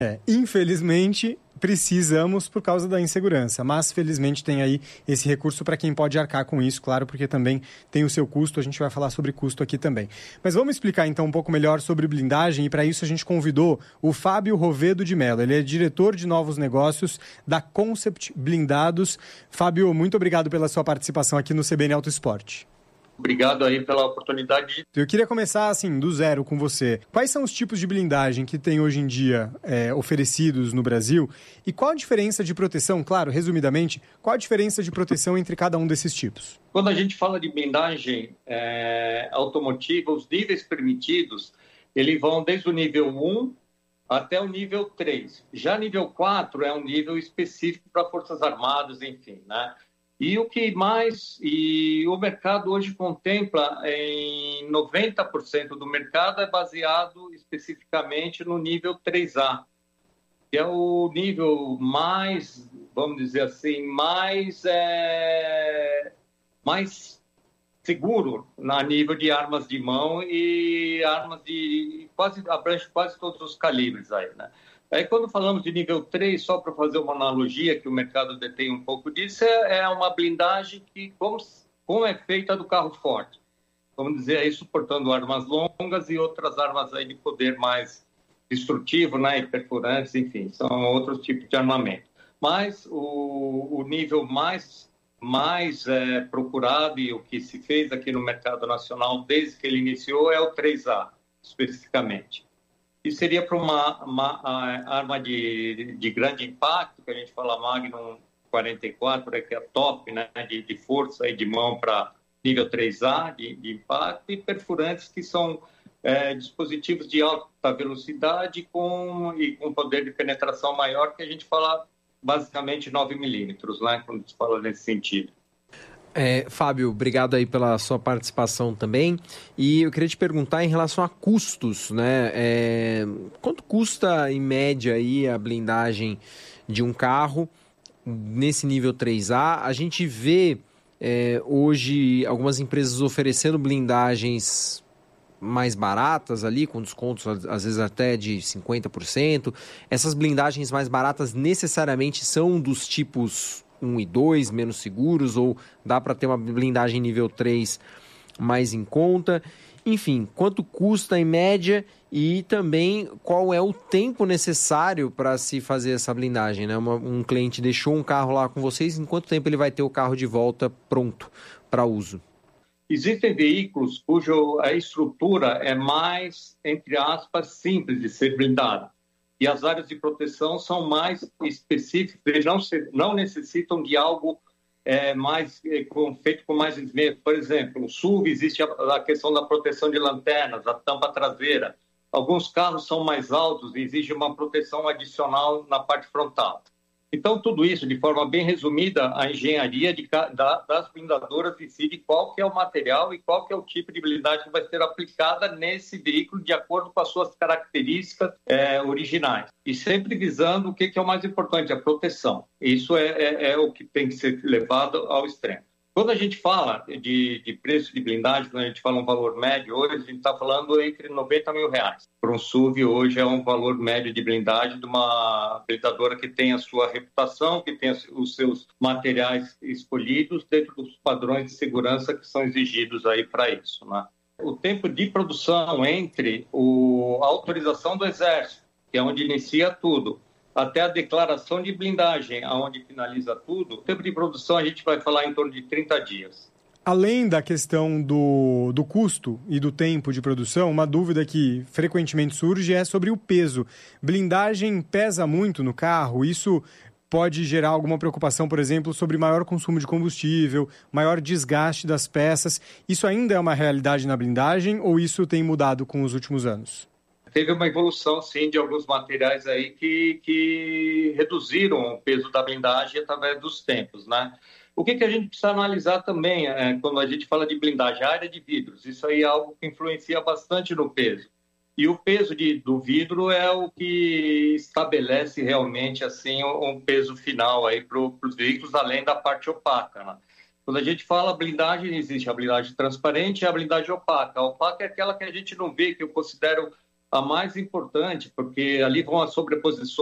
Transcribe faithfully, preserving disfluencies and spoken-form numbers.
É, infelizmente, precisamos por causa da insegurança, mas felizmente tem aí esse recurso para quem pode arcar com isso, claro, porque também tem o seu custo, a gente vai falar sobre custo aqui também. Mas vamos explicar então um pouco melhor sobre blindagem e para isso a gente convidou o Fábio Rovedo de Mello, ele é diretor de novos negócios da Concept Blindados. Fábio, muito obrigado pela sua participação aqui no C B N Auto Esporte. Obrigado aí pela oportunidade. Eu queria começar, assim, do zero com você. Quais são os tipos de blindagem que tem hoje em dia é, oferecidos no Brasil? E qual a diferença de proteção, claro, resumidamente, qual a diferença de proteção entre cada um desses tipos? Quando a gente fala de blindagem é, automotiva, os níveis permitidos, eles vão desde o nível um até o nível três. Já nível quatro é um nível específico para Forças Armadas, enfim, né? E o que mais, e o mercado hoje contempla em noventa por cento do mercado é baseado especificamente no nível três A, que é o nível mais, vamos dizer assim, mais, é, mais seguro na nível de armas de mão e armas de quase, abrange quase todos os calibres aí, né? Aí, quando falamos de nível três, só para fazer uma analogia, que o mercado detém um pouco disso, é, é uma blindagem que, como, como é feita do carro forte. Vamos dizer aí, suportando armas longas e outras armas aí de poder mais destrutivo, né, e perfurantes, enfim, são outros tipos de armamento. Mas o, o nível mais, mais é, procurado e o que se fez aqui no mercado nacional desde que ele iniciou é o três A, especificamente. E seria para uma, uma arma de, de grande impacto, que a gente fala Magnum quarenta e quatro, que é a top, né, de, de força e de mão para nível três A de, de impacto, e perfurantes, que são é, dispositivos de alta velocidade com, e com poder de penetração maior, que a gente fala basicamente nove milímetros, né, quando se fala nesse sentido. É, Fábio, obrigado aí pela sua participação também. E eu queria te perguntar em relação a custos, né? É, quanto custa em média aí a blindagem de um carro nesse nível três A? A gente vê é, hoje algumas empresas oferecendo blindagens mais baratas ali, com descontos às vezes até de cinquenta por cento. Essas blindagens mais baratas necessariamente são dos tipos um e dois, menos seguros, ou dá para ter uma blindagem nível três mais em conta? Enfim, quanto custa em média e também qual é o tempo necessário para se fazer essa blindagem, né? Uma, um cliente deixou um carro lá com vocês, em quanto tempo ele vai ter o carro de volta pronto para uso? Existem veículos cuja a estrutura é mais, entre aspas, simples de ser blindada. E as áreas de proteção são mais específicas, eles não, se, não necessitam de algo é, mais, é, com, feito com mais esmero. Por exemplo, no S U V existe a, a questão da proteção de lanternas, a tampa traseira. Alguns carros são mais altos e exige uma proteção adicional na parte frontal. Então, tudo isso, de forma bem resumida, a engenharia de, da, das blindadoras decide qual que é o material e qual que é o tipo de blindagem que vai ser aplicada nesse veículo de acordo com as suas características é, originais. E sempre visando o que, que é o mais importante, a proteção. Isso é, é, é o que tem que ser levado ao extremo. Quando a gente fala de, de preço de blindagem, quando a gente fala um valor médio, hoje a gente está falando entre noventa mil reais. Para um S U V hoje é um valor médio de blindagem de uma blindadora que tem a sua reputação, que tem os seus materiais escolhidos dentro dos padrões de segurança que são exigidos aí para isso, né? O tempo de produção entre o, a autorização do Exército, que é onde inicia tudo, até a declaração de blindagem, aonde finaliza tudo, o tempo de produção a gente vai falar em torno de trinta dias. Além da questão do, do custo e do tempo de produção, uma dúvida que frequentemente surge é sobre o peso. Blindagem pesa muito no carro? Isso pode gerar alguma preocupação, por exemplo, sobre maior consumo de combustível, maior desgaste das peças. Isso ainda é uma realidade na blindagem ou isso tem mudado com os últimos anos? Teve uma evolução, sim, de alguns materiais aí que, que reduziram o peso da blindagem através dos tempos, né? O que, que a gente precisa analisar também é, quando a gente fala de blindagem? A área de vidros. Isso aí é algo que influencia bastante no peso. E o peso de, do vidro é o que estabelece realmente assim, um peso final para os veículos, além da parte opaca, né? Quando a gente fala blindagem, existe a blindagem transparente e a blindagem opaca. A opaca é aquela que a gente não vê, que eu considero a mais importante, porque ali vão as sobreposições